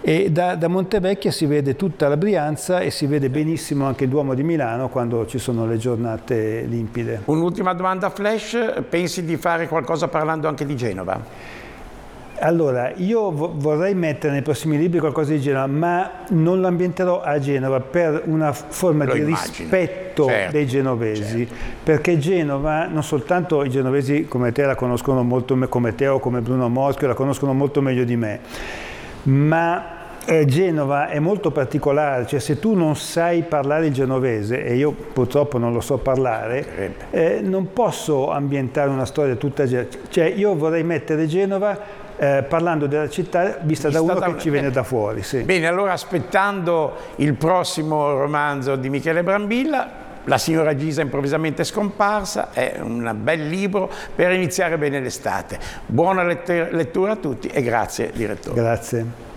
E da Montevecchia si vede tutta la Brianza e si vede benissimo anche il Duomo di Milano quando ci sono le giornate limpide. Un'ultima domanda flash, pensi di fare qualcosa parlando anche di Genova? Allora, io vorrei mettere nei prossimi libri qualcosa di Genova, ma non lo ambienterò a Genova per una forma di rispetto dei genovesi, perché Genova, non soltanto i genovesi come te la conoscono molto, come te o come Bruno Moschio, la conoscono molto meglio di me, ma Genova è molto particolare, cioè se tu non sai parlare il genovese, e io purtroppo non lo so parlare, non posso ambientare una storia tutta, cioè io vorrei mettere Genova parlando della città vista da uno che ci viene da fuori. Sì. Bene, allora aspettando il prossimo romanzo di Michele Brambilla, La signora Gisa improvvisamente scomparsa, è un bel libro per iniziare bene l'estate. Buona lettura a tutti e grazie direttore. Grazie.